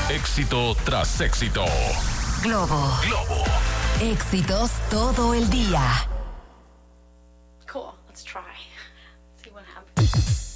Éxito tras éxito. Globo. Globo. Éxitos todo el día. Cool. Let's try. See what happens.